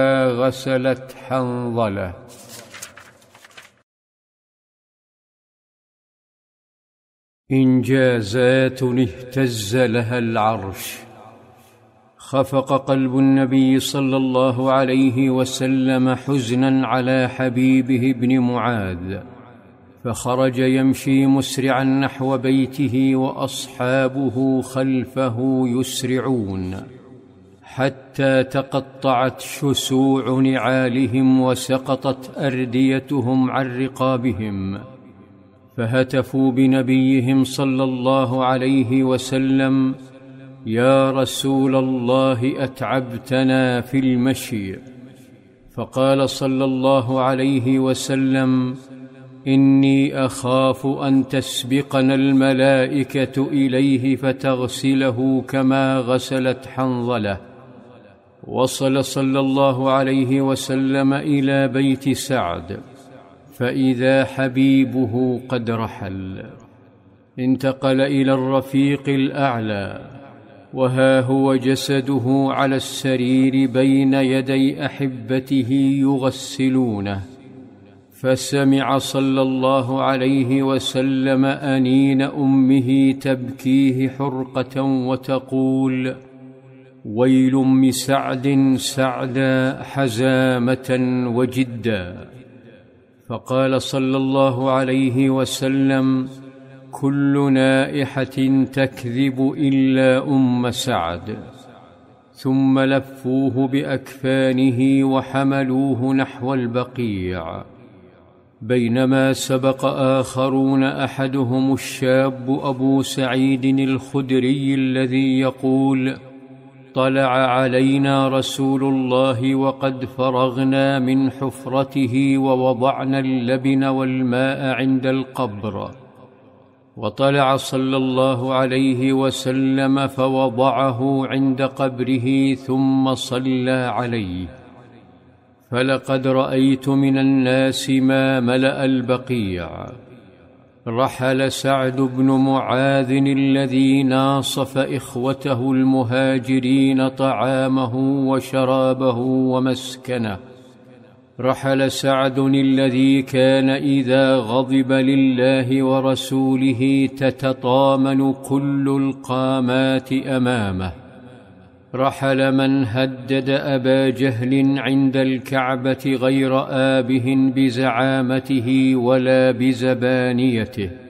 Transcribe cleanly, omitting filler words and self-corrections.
غسلت حنظلة. إنجازات اهتز لها العرش. خفق قلب النبي صلى الله عليه وسلم حزنا على حبيبه ابن معاذ، فخرج يمشي مسرعا نحو بيته وأصحابه خلفه يسرعون، حتى تقطعت شسوع نعالهم وسقطت أرديتهم عن رقابهم، فهتفوا بنبيهم صلى الله عليه وسلم: يا رسول الله، أتعبتنا في المشي. فقال صلى الله عليه وسلم: إني أخاف أن تسبقنا الملائكة إليه فتغسله كما غسلت حنظلة. وصل صلى الله عليه وسلم إلى بيت سعد، فإذا حبيبه قد رحل. انتقل إلى الرفيق الأعلى، وها هو جسده على السرير بين يدي أحبته يغسلونه، فسمع صلى الله عليه وسلم أنين أمه تبكيه حرقة وتقول: ويل أم سعد سعدا حزامة وجدا. فقال صلى الله عليه وسلم: كل نائحة تكذب إلا أم سعد. ثم لفوه بأكفانه وحملوه نحو البقيع. بينما سبق آخرون، أحدهم الشاب أبو سعيد الخدري الذي يقول: طلع علينا رسول الله وقد فرغنا من حفرته ووضعنا اللبن والماء عند القبر، وطلع صلى الله عليه وسلم فوضعه عند قبره ثم صلى عليه. فلقد رأيت من الناس ما ملأ البقيع. رحل سعد بن معاذ الذي ناصف إخوته المهاجرين طعامه وشرابه ومسكنه. رحل سعد الذي كان إذا غضب لله ورسوله تتطامن كل القامات أمامه. رحل من هدد أبا جهل عند الكعبة غير آبه بزعامته ولا بزبانيته.